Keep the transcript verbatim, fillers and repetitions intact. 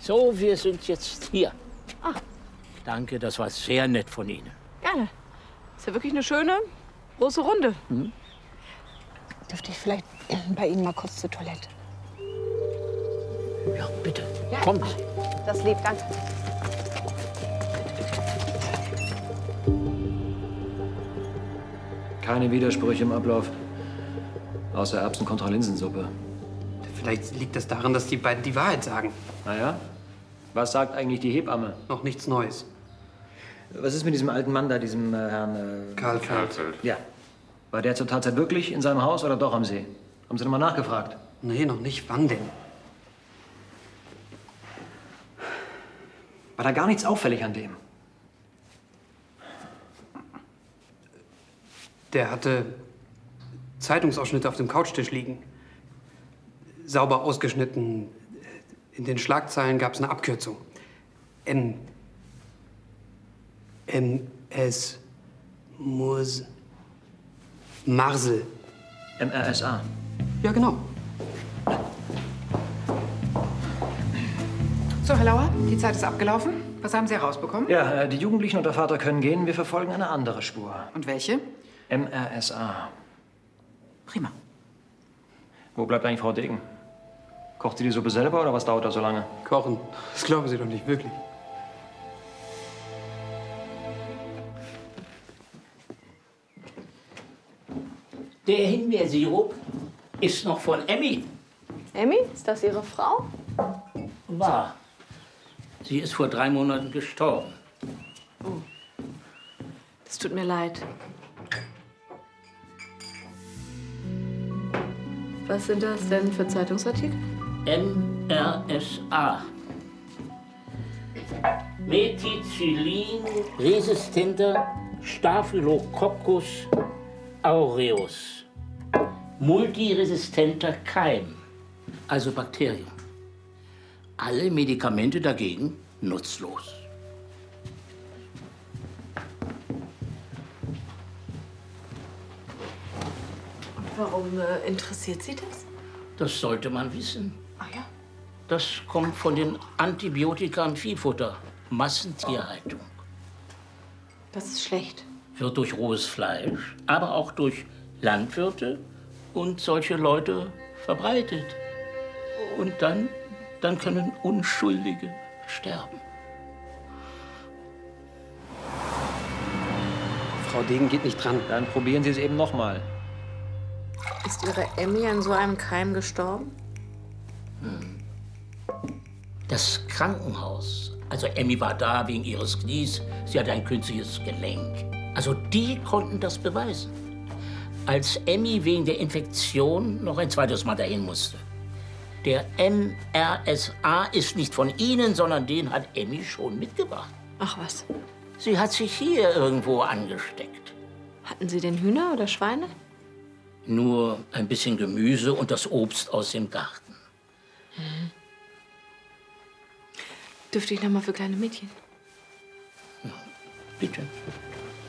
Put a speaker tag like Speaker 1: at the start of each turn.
Speaker 1: So, wir sind jetzt hier.
Speaker 2: Ah.
Speaker 1: Danke, das war sehr nett von Ihnen.
Speaker 2: Gerne. Ist ja wirklich eine schöne, große Runde.
Speaker 1: Mhm.
Speaker 2: Dürfte ich vielleicht bei Ihnen mal kurz zur Toilette?
Speaker 1: Ja, bitte.
Speaker 2: Ja.
Speaker 1: Kommen Sie.
Speaker 2: Das lieb, danke.
Speaker 3: Keine Widersprüche im Ablauf. Außer Erbsen kontra Linsensuppe.
Speaker 4: Vielleicht liegt das daran, dass die beiden die Wahrheit sagen.
Speaker 3: Na ja? Was sagt eigentlich die Hebamme?
Speaker 4: Noch nichts Neues.
Speaker 3: Was ist mit diesem alten Mann da, diesem äh, Herrn... Äh,
Speaker 4: Karl Feld.
Speaker 3: Ja. War der zur Tatzeit wirklich in seinem Haus oder doch am See? Haben Sie noch mal nachgefragt?
Speaker 4: Nee, noch nicht. Wann denn?
Speaker 3: War da gar nichts auffällig an dem?
Speaker 4: Der hatte Zeitungsausschnitte auf dem Couchtisch liegen. Sauber ausgeschnitten. In den Schlagzeilen gab es eine Abkürzung. M. M. S. Muss. Marsel.
Speaker 3: M R S A.
Speaker 4: Ja, genau.
Speaker 5: So, Herr Lauer, die Zeit ist abgelaufen. Was haben Sie herausbekommen?
Speaker 3: Ja, äh, die Jugendlichen und der Vater können gehen. Wir verfolgen eine andere Spur.
Speaker 5: Und welche?
Speaker 3: M R S A.
Speaker 5: Prima.
Speaker 3: Wo bleibt eigentlich Frau Degen? Kocht sie die Suppe selber oder was dauert da so lange?
Speaker 4: Kochen. Das glauben Sie doch nicht wirklich.
Speaker 1: Der Himbeersirup ist noch von Emmy.
Speaker 2: Emmy, ist das Ihre Frau?
Speaker 1: Wahr. Sie ist vor drei Monaten gestorben.
Speaker 2: Oh. Das tut mir leid. Was sind das denn für Zeitungsartikel?
Speaker 1: M R S A. Methicillin-resistenter Staphylococcus aureus. Multiresistenter Keim, also Bakterium. Alle Medikamente dagegen nutzlos.
Speaker 2: Warum äh, interessiert Sie das?
Speaker 1: Das sollte man wissen.
Speaker 2: Ach ja.
Speaker 1: Das kommt von den Antibiotika im Viehfutter. Massentierhaltung.
Speaker 2: Das ist schlecht.
Speaker 1: Wird durch rohes Fleisch, aber auch durch Landwirte und solche Leute verbreitet. Und dann, dann können Unschuldige sterben.
Speaker 4: Frau Degen geht nicht dran.
Speaker 3: Dann probieren Sie es eben noch mal.
Speaker 2: Ist Ihre Emmy an so einem Keim gestorben?
Speaker 1: Hm. Das Krankenhaus. Also Emmy war da wegen ihres Knies. Sie hatte ein künstliches Gelenk. Also die konnten das beweisen. Als Emmy wegen der Infektion noch ein zweites Mal dahin musste. Der M R S A ist nicht von Ihnen, sondern den hat Emmy schon mitgebracht.
Speaker 2: Ach was.
Speaker 1: Sie hat sich hier irgendwo angesteckt.
Speaker 2: Hatten Sie denn Hühner oder Schweine?
Speaker 1: Nur ein bisschen Gemüse und das Obst aus dem Garten.
Speaker 2: Mhm. Dürfte ich noch mal für kleine Mädchen?
Speaker 1: Ja, bitte.